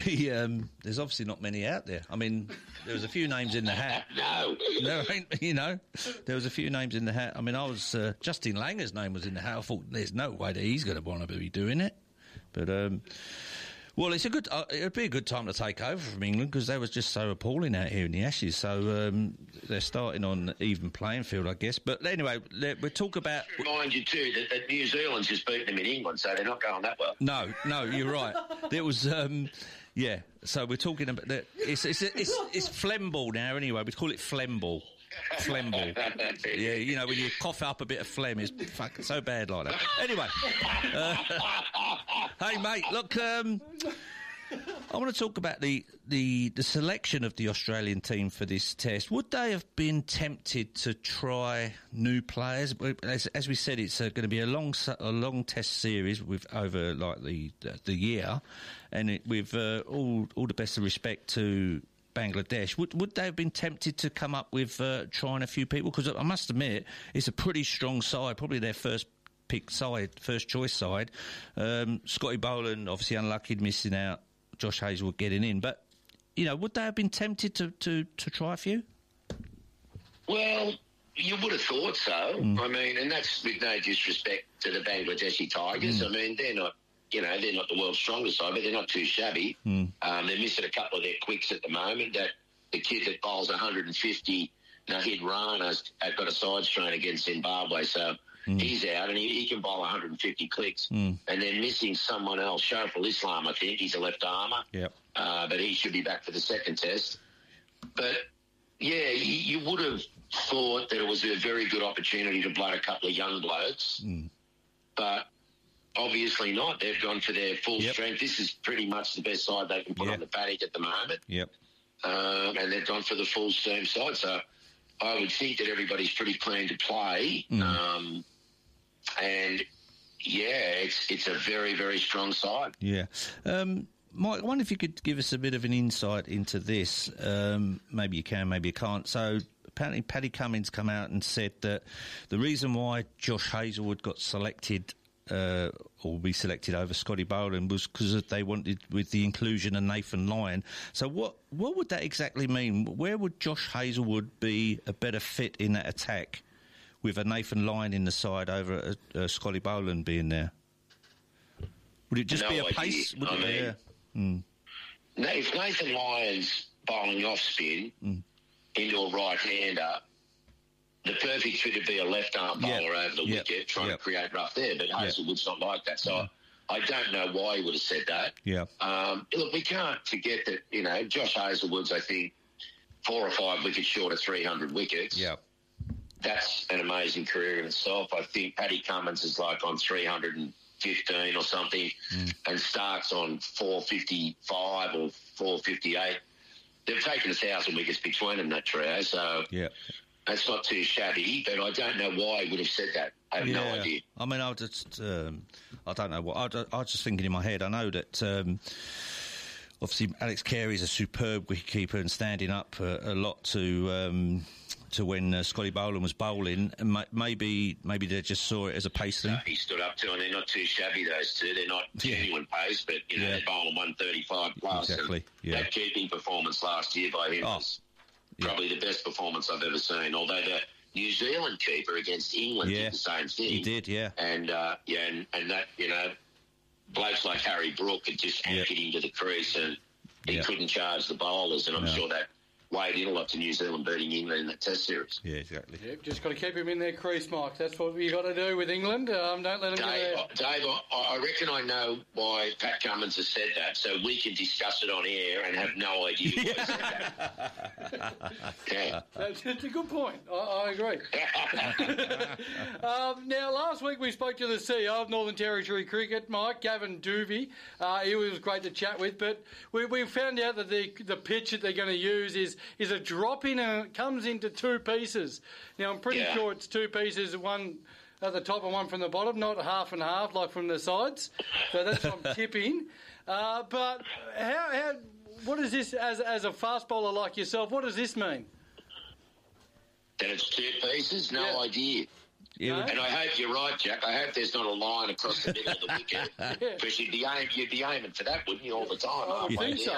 there's obviously not many out there. I mean, there was a few names in the hat. No. There was a few names in the hat. I mean, Justin Langer's name was in the hat. I thought, there's no way that he's going to want to be doing it. But, well, it'd be a good time to take over from England because they was just so appalling out here in the Ashes. So they're starting on even playing field, I guess. But anyway, we'll talk about... Remind you too that New Zealand's just beaten them in England, so they're not going that well. No, you're right. There was... yeah, so we're talking about... It's phlegm-ball now anyway. We call it phlegm-ball. Phlegm-ball. Yeah, when you cough up a bit of phlegm, it's fucking so bad like that. Anyway. Hey, mate, look, I want to talk about the selection of the Australian team for this test. Would they have been tempted to try new players? As we said, it's going to be a long test series with over like the year, and with all the best of respect to Bangladesh. Would they have been tempted to come up with trying a few people? Because I must admit, it's a pretty strong side, probably their first choice side. Scotty Boland, obviously unlucky, missing out. Josh Hazlewood getting in. But, would they have been tempted to try a few? Well, you would have thought so. I mean, and that's with no disrespect to the Bangladeshi Tigers. I mean, they're not the world's strongest side, but they're not too shabby. They're missing a couple of their quicks at the moment. That the kid that bowls 150, Nahid Rana's got a side strain against Zimbabwe, so he's out, and he can bowl 150 clicks. And they're missing someone else, Shariful Islam, I think. He's a left armer, but he should be back for the second test. But, yeah, you would have thought that it was a very good opportunity to blood a couple of young blokes, but obviously not. They've gone for their full strength. This is pretty much the best side they can put on the paddock at the moment. And they've gone for the full steam side, so I would think that everybody's pretty keen to play. And, it's a very, very strong side. Yeah. Mike, I wonder if you could give us a bit of an insight into this. Maybe you can, maybe you can't. So apparently Paddy Cummins come out and said that the reason why Josh Hazlewood got selected or be selected over Scotty Boland was because they wanted with the inclusion of Nathan Lyon. So what would that exactly mean? Where would Josh Hazlewood be a better fit in that attack with a Nathan Lyon in the side over Scotty Boland being there? Would it just be a pace? If Nathan Lyon's bowling off spin into a right-hander, the perfect fit would be a left-arm bowler over the wicket trying to create rough there, but Hazlewood's not like that. So I don't know why he would have said that. Look, we can't forget that, Josh Hazlewood's, I think, 4 or 5 wickets short of 300 wickets. That's an amazing career in itself. I think Paddy Cummins is like on 315 or something and Stark's on 455 or 458. They've taken 1,000 wickets between them, that trio, so... That's not too shabby, but I don't know why he would have said that. I have no idea. I mean, I don't know what. I was just thinking in my head. I know that obviously Alex Carey's a superb wicketkeeper and standing up a lot to when Scotty Boland was bowling. And maybe they just saw it as a pace thing. He stood up to, and they're not too shabby, those two. They're not genuine pace, but they're bowling 135 plus. Exactly. That keeping performance last year by him was probably the best performance I've ever seen, although the New Zealand keeper against England did the same thing. He did, And, and that, blokes like Harry Brook had just anchored him to the crease and he couldn't charge the bowlers, and I'm sure that weighed in a lot to New Zealand beating England in that test series. Yeah, exactly. Yep, just got to keep him in their crease, Mike. That's what you got to do with England. Don't let them get Dave, I reckon I know why Pat Cummins has said that, so we can discuss it on air and have no idea why he said that. That's a good point. I agree. Now, last week we spoke to the CEO of Northern Territory Cricket, Mike, Gavin Duvey. He was great to chat with, but we found out that the pitch that they're going to use is a drop-in, and it comes into 2 pieces. Now, I'm pretty sure it's 2 pieces, one at the top and one from the bottom, not half and half like from the sides. So that's what I'm tipping. But what is this, as a fast bowler like yourself, what does this mean? That it's 2 pieces? No idea. Yeah. And I hope you're right, Jack. I hope there's not a line across the middle of the wicket. Because you'd be aiming for that, wouldn't you, all the time? I think so.